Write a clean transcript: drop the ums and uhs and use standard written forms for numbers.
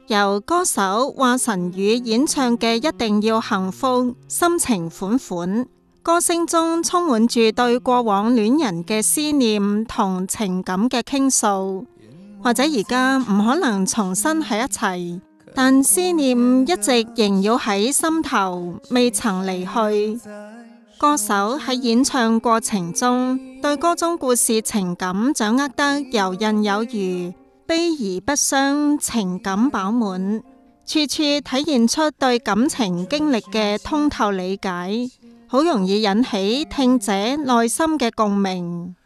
由歌手華晨宇演唱嘅《一定要幸福》，深情款款，歌聲中充滿住對過往戀人嘅思念同情感嘅傾訴。或者而家唔可能重新喺一齊，但思念一直縈繞喺心頭，未曾離去。歌手喺演唱過程中，對歌中故事情感掌握得游刃有餘，悲而不傷，情感飽滿，處處體現出對感情經歷嘅通透理解，好容易引起聽者內心嘅共鳴。